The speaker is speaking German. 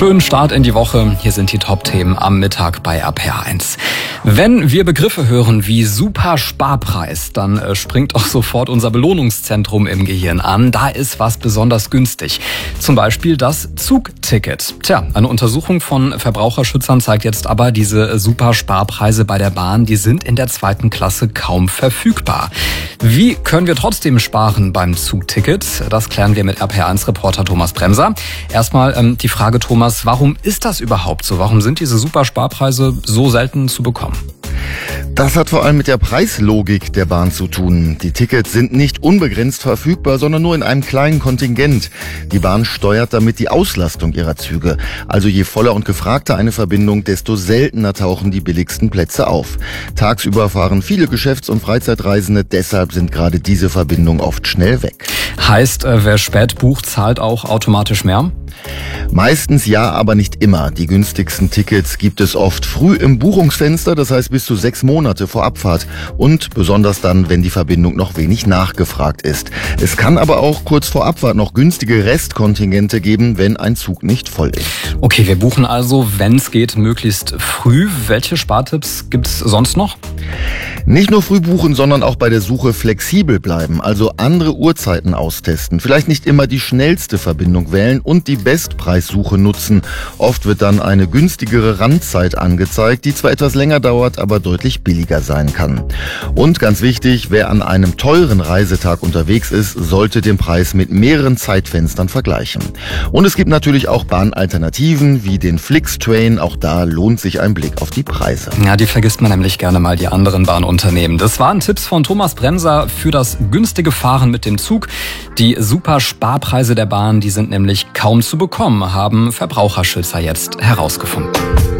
Schönen Start in die Woche. Hier sind die Top-Themen am Mittag bei RPA1. Wenn wir Begriffe hören wie Super-Sparpreis, dann springt auch sofort unser Belohnungszentrum im Gehirn an. Da ist was besonders günstig. Zum Beispiel das Zugticket. Eine Untersuchung von Verbraucherschützern zeigt jetzt aber, diese Super-Sparpreise bei der Bahn, die sind in der 2. Klasse kaum verfügbar. Wie können wir trotzdem sparen beim Zugticket? Das klären wir mit RPA1-Reporter Thomas Bremser. Erstmal die Frage, Thomas, warum ist das überhaupt so? Warum sind diese Super-Sparpreise so selten zu bekommen? Das hat vor allem mit der Preislogik der Bahn zu tun. Die Tickets sind nicht unbegrenzt verfügbar, sondern nur in einem kleinen Kontingent. Die Bahn steuert damit die Auslastung ihrer Züge. Also je voller und gefragter eine Verbindung, desto seltener tauchen die billigsten Plätze auf. Tagsüber fahren viele Geschäfts- und Freizeitreisende, deshalb sind gerade diese Verbindungen oft schnell weg. Heißt, wer spät bucht, zahlt auch automatisch mehr? Meistens ja, aber nicht immer. Die günstigsten Tickets gibt es oft früh im Buchungsfenster, das heißt bis zu 6 Monate vor Abfahrt. Und besonders dann, wenn die Verbindung noch wenig nachgefragt ist. Es kann aber auch kurz vor Abfahrt noch günstige Restkontingente geben, wenn ein Zug nicht voll ist. Okay, wir buchen also, wenn es geht, möglichst früh. Welche Spartipps gibt es sonst noch? Nicht nur früh buchen, sondern auch bei der Suche flexibel bleiben, also andere Uhrzeiten austesten. Vielleicht nicht immer die schnellste Verbindung wählen und die Bestpreissuche nutzen. Oft wird dann eine günstigere Randzeit angezeigt, die zwar etwas länger dauert, aber deutlich billiger sein kann. Und ganz wichtig, wer an einem teuren Reisetag unterwegs ist, sollte den Preis mit mehreren Zeitfenstern vergleichen. Und es gibt natürlich auch Bahnalternativen wie den Flixtrain, auch da lohnt sich ein Blick auf die Preise. Ja, die vergisst man nämlich gerne mal, die anderen Bahnunternehmen. Das waren Tipps von Thomas Bremser für das günstige Fahren mit dem Zug. Die Super-Sparpreise der Bahn, die sind nämlich kaum zu bekommen, haben Verbraucherschützer jetzt herausgefunden.